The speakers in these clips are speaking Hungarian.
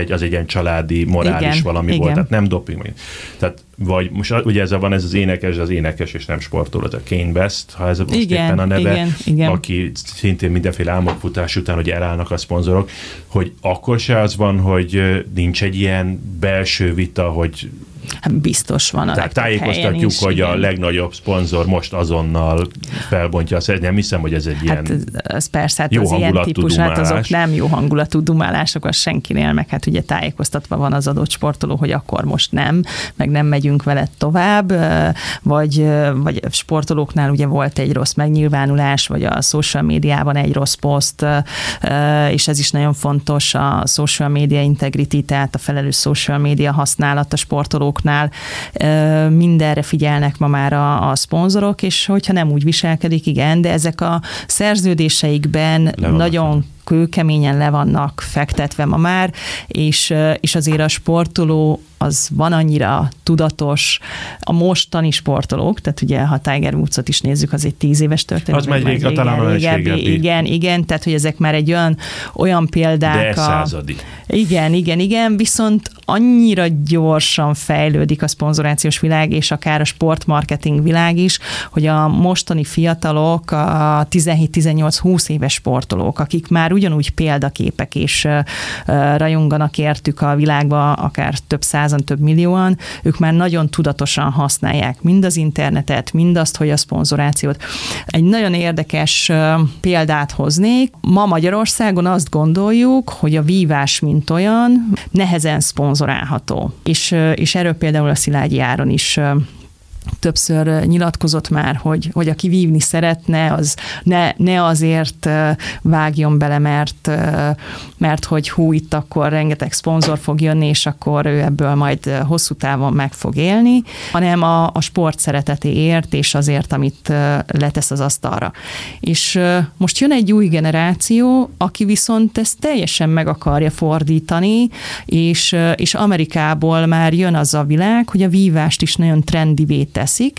az egy ilyen családi, morális igen, valami igen. volt, tehát nem doping. Tehát vagy most ugye van ez az énekes és nem sportoló, ez a Kanye West, ha ez most éppen a neve, igen. aki szintén mindenféle álmokfutás után, hogy elállnak a szponzorok, hogy akkor se az van, hogy nincs egy ilyen belső vita, hogy hát biztos van. Tehát tájékoztatjuk, hogy igen. A legnagyobb szponzor most azonnal felbontja azt. Nem hiszem, hogy ez egy ilyen ez persze, hát jó az ilyen típus, hát dumálás. azok nem jó hangulatú dumálások, az senkinél, meg hát ugye tájékoztatva van az adott sportoló, hogy akkor most nem, meg nem megyünk veled tovább, vagy sportolóknál ugye volt egy rossz megnyilvánulás, vagy a social médiában egy rossz poszt, és ez is nagyon fontos, a social media integrity, tehát a felelős social media használat a sportolóknál. Mindenre figyelnek ma már a szponzorok, és hogyha nem úgy viselkedik, igen, de ezek a szerződéseikben nagyon kőkeményen le vannak fektetve ma már, és azért a sportoló az van annyira tudatos, a mostani sportolók, tehát ugye ha Tiger Woodsot is nézzük, az egy 10 éves történet. Az megy régebbi. Igen, tehát hogy ezek már egy olyan példák. De századi. Igen, viszont annyira gyorsan fejlődik a szponzorációs világ, és akár a sportmarketing világ is, hogy a mostani fiatalok, a 17-18-20 éves sportolók, akik már ugyanúgy példaképek, és rajonganak értük a világba, akár több százan, több millióan, ők már nagyon tudatosan használják mind az internetet, mind azt, hogy a szponzorációt. Egy nagyon érdekes példát hoznék. Ma Magyarországon azt gondoljuk, hogy a vívás mint olyan nehezen szponzorálható. És erről például a Szilágyi Áron is többször nyilatkozott már, hogy aki vívni szeretne, az ne azért vágjon bele, mert hogy itt akkor rengeteg szponzor fog jönni, és akkor ő ebből majd hosszú távon meg fog élni, hanem a sport szeretetéért, és azért, amit letesz az asztalra. És most jön egy új generáció, aki viszont ezt teljesen meg akarja fordítani, és Amerikából már jön az a világ, hogy a vívást is nagyon trendivé teszik,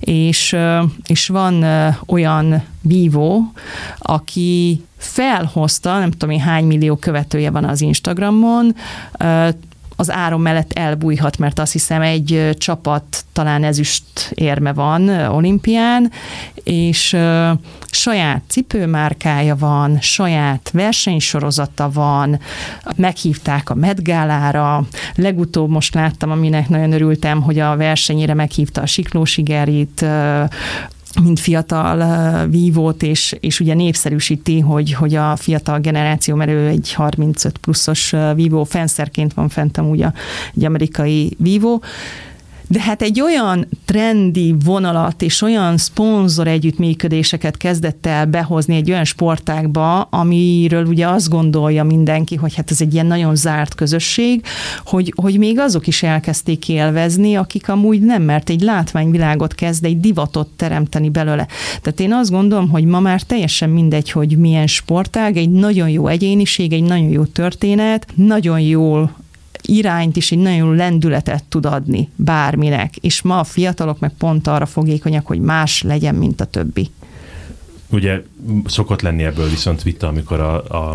és van olyan vívó, aki felhozta, nem tudom én hány millió követője van az Instagramon, az Áron mellett elbújhat, mert azt hiszem egy csapat talán ezüst érme van olimpián, és saját cipőmárkája van, saját versenysorozata van, meghívták a Met Gálára, legutóbb most láttam, aminek nagyon örültem, hogy a versenyére meghívta a Siklósi Gerit, mint fiatal vívót, és ugye népszerűsíti, hogy a fiatal generáció, mert ő egy 35 pluszos vívó, fenszerként van fent amúgy egy amerikai vívó, de hát egy olyan trendi vonalat és olyan szponzor együttműködéseket kezdett el behozni egy olyan sportágba, amiről ugye azt gondolja mindenki, hogy hát ez egy ilyen nagyon zárt közösség, hogy még azok is elkezdték élvezni, akik amúgy nem, mert egy látványvilágot kezd, egy divatot teremteni belőle. Tehát én azt gondolom, hogy ma már teljesen mindegy, hogy milyen sportág, egy nagyon jó egyéniség, egy nagyon jó történet, nagyon jól irányt is, egy nagyon jó lendületet tud adni bárminek, és ma a fiatalok meg pont arra fogékonyak, hogy más legyen, mint a többi. Ugye szokott lenni ebből viszont vita, amikor a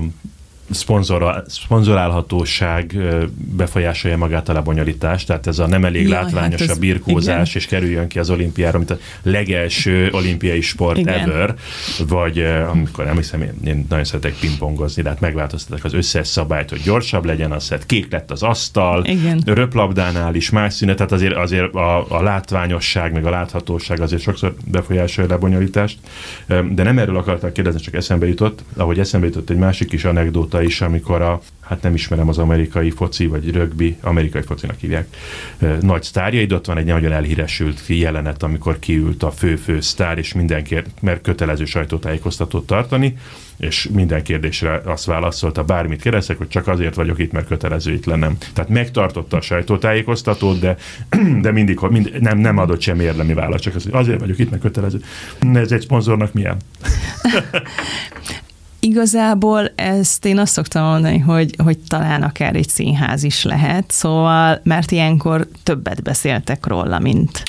szponzorálhatóság befolyásolja magát a lebonyolítást, tehát ez a nem elég látványos hát a birkózás, igen. És kerüljön ki az olimpiára, mint a legelső olimpiai sport igen. ever, vagy amikor nem hiszem, én nagyon szeretek pingpongozni, de hát megváltoztatták az összes szabályt, hogy gyorsabb legyen, az kék lett az asztal, igen. Röplabdánál is más színe, tehát azért a látványosság, meg a láthatóság azért sokszor befolyásolja a lebonyolítást, de nem erről akartam kérdezni, csak eszembe jutott, ahogy eszembe jutott egy másik kis anekdóta is, amikor hát nem ismerem az amerikai foci, vagy rögbi, amerikai focinak hívják, nagy sztárjaid, ott van egy nagyon elhíresült jelenet, amikor kiült a fő sztár, és mindenkiért, mert kötelező sajtótájékoztatót tartani, és minden kérdésre azt válaszolta, bármit kérdeztek, hogy csak azért vagyok itt, mert kötelező itt lennem. Tehát megtartotta a sajtótájékoztatót, de mindig nem adott semmi érdemi választ, csak azért vagyok itt, mert kötelező. Ez egy szponzornak milyen? Igazából ezt én azt szoktam mondani, hogy talán akár egy színház is lehet, szóval, mert ilyenkor többet beszéltek róla,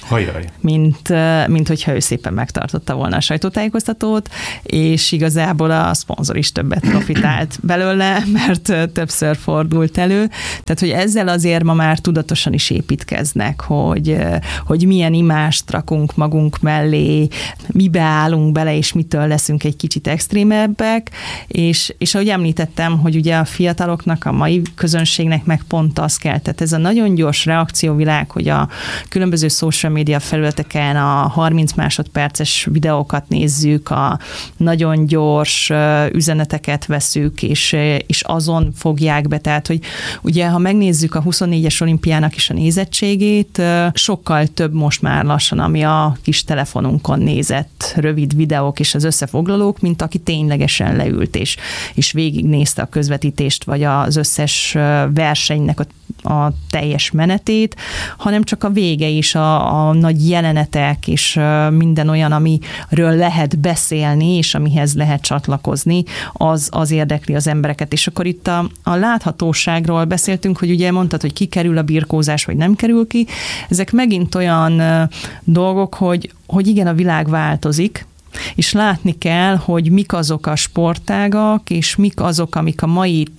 mint hogyha ő szépen megtartotta volna a sajtótájékoztatót, és igazából a szponzor is többet profitált belőle, mert többször fordult elő. Tehát, hogy ezzel azért ma már tudatosan is építkeznek, hogy milyen imást rakunk magunk mellé, mibe állunk bele, és mitől leszünk egy kicsit extrémebbek, és ahogy említettem, hogy ugye a fiataloknak, a mai közönségnek meg pont az kell. Tehát ez a nagyon gyors reakcióvilág, hogy a különböző social media felületeken a 30 másodperces videókat nézzük, a nagyon gyors üzeneteket veszük, és azon fogják be. Tehát, hogy ugye, ha megnézzük a 24-es olimpiának is a nézettségét, sokkal több most már lassan, ami a kis telefonunkon nézett rövid videók és az összefoglalók, mint aki ténylegesen leült és végignézte a közvetítést, vagy az összes versenynek a teljes menetét, hanem csak a vége is, a nagy jelenetek, és minden olyan, amiről lehet beszélni, és amihez lehet csatlakozni, az érdekli az embereket. És akkor itt a láthatóságról beszéltünk, hogy ugye mondtad, hogy ki kerül a birkózás, vagy nem kerül ki. Ezek megint olyan dolgok, hogy igen, a világ változik, és látni kell, hogy mik azok a sportágak, és mik azok, amik a mai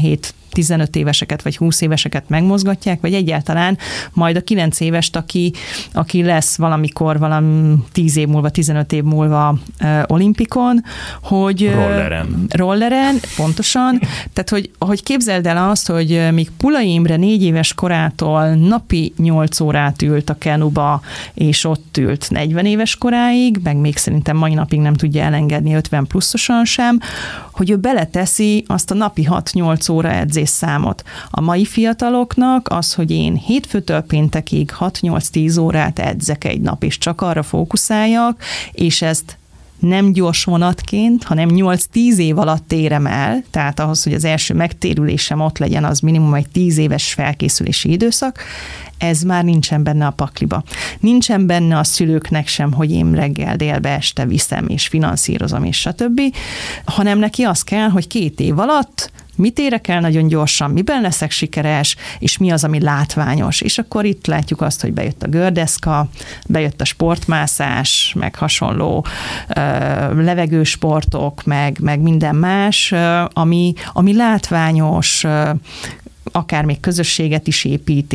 17-15 éveseket, vagy 20 éveseket megmozgatják, vagy egyáltalán majd a 9 évest, aki lesz valamikor, 10 év múlva, 15 év múlva olimpikon, hogy... Rolleren, pontosan. Tehát, hogy képzeld el azt, hogy míg Pulai Imre 4 éves korától napi 8 órát ült a kenuba, és ott ült 40 éves koráig, meg még szerintem mai napig nem tudja elengedni 50 pluszosan sem, hogy ő beleteszi azt a napi 6-8 óra edzésszámot. A mai fiataloknak az, hogy én hétfőtől péntekig 6-8-10 órát edzek egy nap, és csak arra fókuszáljak, és ezt nem gyors vonatként, hanem 8-10 év alatt érem el, tehát ahhoz, hogy az első megtérülésem ott legyen, az minimum egy 10 éves felkészülési időszak, ez már nincsen benne a pakliba. Nincsen benne a szülőknek sem, hogy én reggel, délbe, este viszem, és finanszírozom, és stb., hanem neki az kell, hogy 2 év alatt mit érek el nagyon gyorsan, miben leszek sikeres, és mi az, ami látványos. És akkor itt látjuk azt, hogy bejött a gördeszka, bejött a sportmászás, meg hasonló levegősportok, meg minden más, ami látványos, akár még közösséget is épít,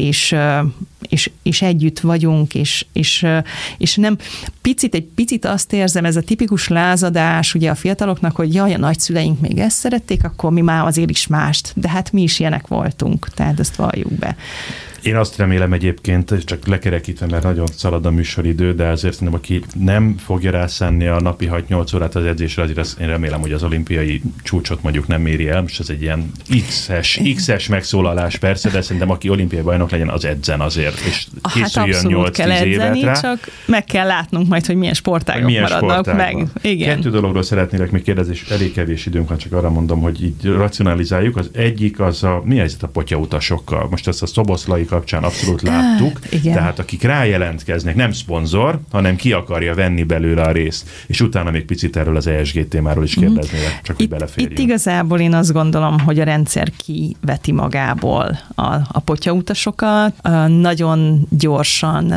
és együtt vagyunk, és nem egy picit azt érzem, ez a tipikus lázadás ugye a fiataloknak, hogy jaj, a nagyszüleink még ezt szerették, akkor mi már azért is mást, de hát mi is ilyenek voltunk, tehát ezt valljuk be. Én azt remélem egyébként, csak lekerekítve, mert nagyon szalad a műsoridő, de azért szerintem, aki nem fogja rászánni a napi 6-8 órát az edzésre, azért én remélem, hogy az olimpiai csúcsot mondjuk nem éri el. Most ez egy ilyen X-es megszólalás persze, de szerintem aki olimpiai bajnok legyen, az edzen azért, és készüljön 8-10 évet rá. Csak meg kell látnunk majd, hogy milyen sportágok maradnak meg. Igen. 2 dologról szeretnélek még kérdezni, és elég kevés időnk van, csak arra mondom, hogy így racionalizáljuk. Az egyik az mi helyzet a potyautasokkal? Most ezt a szoboszlai kapcsán abszolút láttuk, tehát akik rájelentkeznek, nem szponzor, hanem ki akarja venni belőle a részt, és utána még picit erről az ESG témáról is kérdeznélek, csak hogy beleférjünk. Itt igazából én azt gondolom, hogy a rendszer kiveti magából a potyautasokat, nagyon gyorsan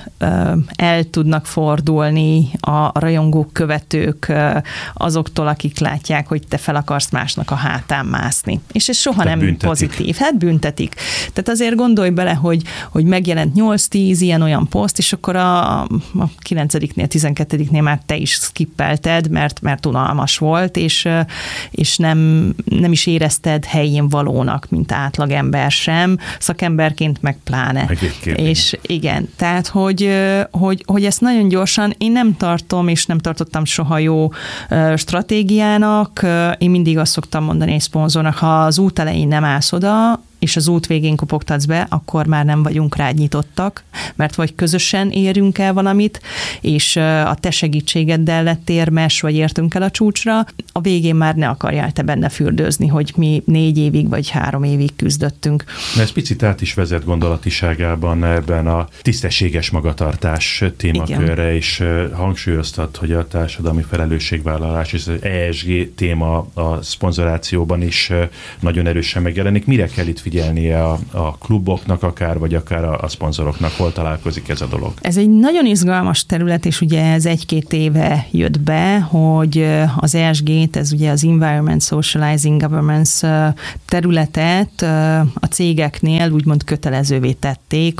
el tudnak fordulni a rajongók, követők azoktól, akik látják, hogy te fel akarsz másnak a hátán mászni. És ez soha nem büntetik. Pozitív. Hát büntetik. Tehát azért gondolj bele, hogy megjelent 8-10 ilyen-olyan poszt, és akkor a 9-nél, 12-nél már te is skippelted, mert unalmas volt, és nem is érezted helyén valónak, mint átlagember sem, szakemberként meg pláne. És igen, tehát, hogy ezt nagyon gyorsan én nem tartom, és nem tartottam soha jó stratégiának. Én mindig azt szoktam mondani egy szponzornak, ha az út elején nem állsz oda, és az út végén kopogtatsz be, akkor már nem vagyunk rád nyitottak, mert vagy közösen érünk el valamit, és a te segítségeddel lett érmes, vagy értünk el a csúcsra, a végén már ne akarjál te benne fürdőzni, hogy mi 4 évig vagy 3 évig küzdöttünk. Ez picit át is vezet gondolatiságában ebben a tisztességes magatartás témakörre, és hangsúlyoztat, hogy a társadalmi felelősségvállalás és az ESG téma a szponzorációban is nagyon erősen megjelenik. Mire kell itt figyelnie a kluboknak akár, vagy akár a szponzoroknak? Hol találkozik ez a dolog? Ez egy nagyon izgalmas terület, és ugye ez 1-2 éve jött be, hogy az ESG-t, ez ugye az Environment Socializing Governance területet a cégeknél úgymond kötelezővé tették,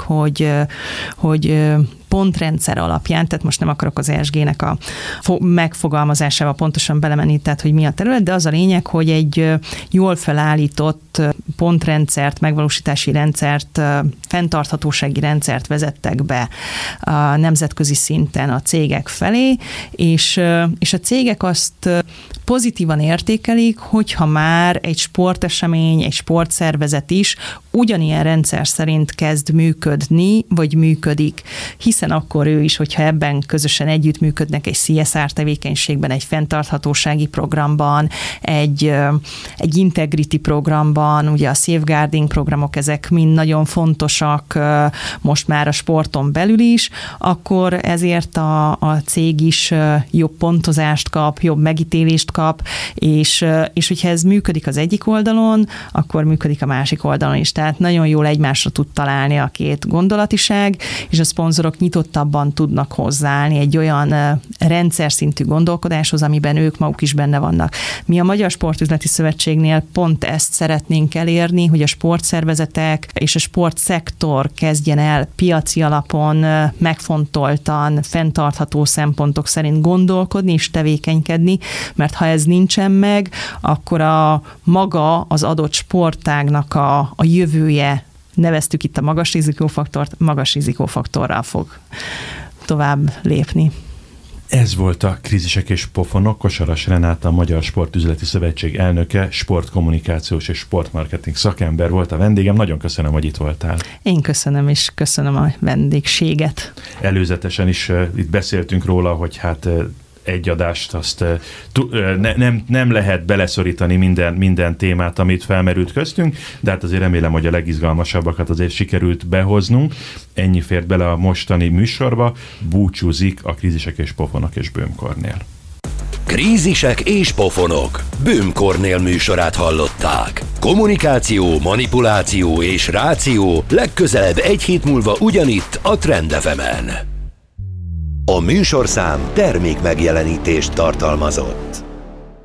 hogy pontrendszer alapján, tehát most nem akarok az ESG-nek a megfogalmazásába pontosan belemenni, tehát hogy mi a terület, de az a lényeg, hogy egy jól felállított pontrendszert, megvalósítási rendszert, fenntarthatósági rendszert vezettek be a nemzetközi szinten a cégek felé, és a cégek azt pozitívan értékelik, hogyha már egy sportesemény, egy sportszervezet is ugyanilyen rendszer szerint kezd működni, vagy működik, hiszen akkor ő is, hogyha ebben közösen együttműködnek egy CSR tevékenységben, egy fenntarthatósági programban, egy integrity programban, ugye a safeguarding programok, ezek mind nagyon fontosak most már a sporton belül is, akkor ezért a cég is jobb pontozást kap, jobb megítélést kap, és hogyha ez működik az egyik oldalon, akkor működik a másik oldalon is. Tehát nagyon jól egymásra tud találni a két gondolatiság, és a szponzorok nyitottabban tudnak hozzáállni egy olyan rendszer szintű gondolkodáshoz, amiben ők maguk is benne vannak. Mi a Magyar Sportüzleti Szövetségnél pont ezt szeretnénk elérni, hogy a sportszervezetek és a sportszektor kezdjen el piaci alapon megfontoltan, fenntartható szempontok szerint gondolkodni és tevékenykedni, mert ha ez nincsen meg, akkor maga az adott sportágnak a jövője, neveztük itt a magas rizikófaktort, magas rizikófaktorral fog tovább lépni. Ez volt a Krízisek és pofonok. Kosaras Renáta, a Magyar Sportüzleti Szövetség elnöke, sportkommunikációs és sportmarketing szakember volt a vendégem. Nagyon köszönöm, hogy itt voltál. Én köszönöm, és köszönöm a vendégséget. Előzetesen is itt beszéltünk róla, hogy hát egy adást azt nem lehet beleszorítani minden témát, amit felmerült köztünk, de hát azért remélem, hogy a legizgalmasabbakat azért sikerült behoznunk. Ennyi fért bele a mostani műsorba. Búcsúzik a Krízisek és pofonok és Böhm Kornél. Krízisek és pofonok. Böhm Kornél műsorát hallották. Kommunikáció, manipuláció és ráció legközelebb 1 hét múlva ugyanitt a Trend FM-en. A műsorszám termék megjelenítést tartalmazott.